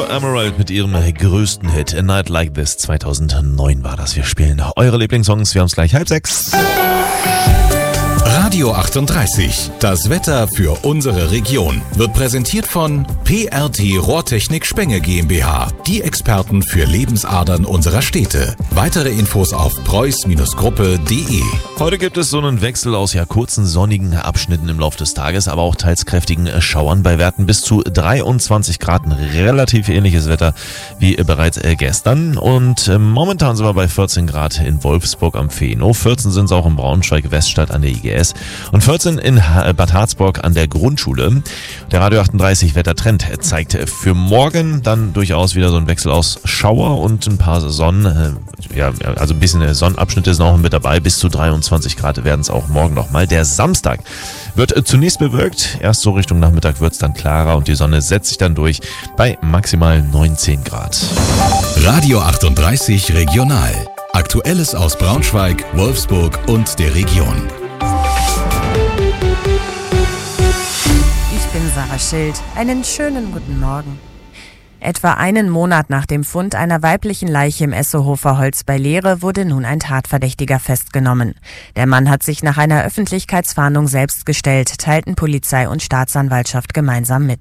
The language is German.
Emerald mit ihrem größten Hit A Night Like This 2009 war das. Wir spielen eure Lieblingssongs. Wir haben es gleich 5:30. Radio 38, das Wetter für unsere Region, wird präsentiert von PRT Rohrtechnik Spenge GmbH, die Experten für Lebensadern unserer Städte. Weitere Infos auf preuß-gruppe.de. Heute gibt es so einen Wechsel aus kurzen sonnigen Abschnitten im Laufe des Tages, aber auch teils kräftigen Schauern bei Werten bis zu 23 Grad. Ein relativ ähnliches Wetter wie bereits gestern. Und momentan sind wir bei 14 Grad in Wolfsburg am Fehenow. 14 sind es auch in Braunschweig Weststadt an der IGS. Und 14 in Bad Harzburg an der Grundschule. Der Radio 38 Wettertrend zeigt für morgen dann durchaus wieder so ein Wechsel aus Schauer und ein paar also ein bisschen Sonnenabschnitte sind auch mit dabei. Bis zu 23 Grad werden es auch morgen nochmal. Der Samstag wird zunächst bewölkt. Erst so Richtung Nachmittag wird es dann klarer und die Sonne setzt sich dann durch bei maximal 19 Grad. Radio 38 Regional. Aktuelles aus Braunschweig, Wolfsburg und der Region. Ich bin Sarah Schild. Einen schönen guten Morgen. Etwa einen Monat nach dem Fund einer weiblichen Leiche im Essohofer Holz bei Lehre wurde nun ein Tatverdächtiger festgenommen. Der Mann hat sich nach einer Öffentlichkeitsfahndung selbst gestellt, teilten Polizei und Staatsanwaltschaft gemeinsam mit.